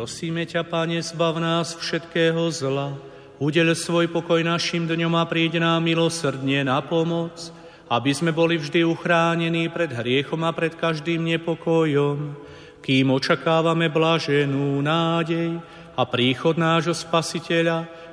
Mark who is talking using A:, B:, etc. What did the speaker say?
A: Prosíme ťa, Pane, zbav nás všetkého zla, udeľ svoj pokoj našim dňom a príď nám milosrdne na pomoc, aby sme boli vždy uchránení pred hriechom a pred každým nepokojom, kým očakávame blaženú nádej a príchod nášho Spasiteľa